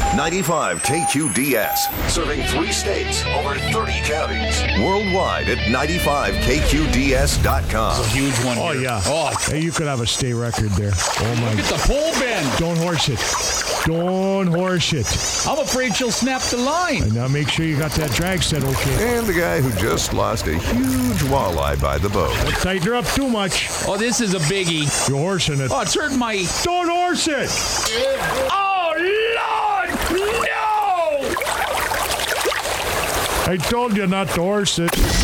95 KQDS. Serving 3 states, over 30 counties. Worldwide at 95KQDS.com. It's a huge one. Oh, here. yeah. Oh, Hey, you could have a state record there. Oh, my. look at the pole bend. Don't horse it. Don't horse it. I'm afraid she'll snap the line. And now make sure you got that drag set okay. And the guy who just lost a huge walleye by the boat. Don't tighten her up too much. Oh, this is a biggie. You're horsing it. Oh, it's hurting my... Don't horse it. Oh, Lord! No! I told you not to horse it.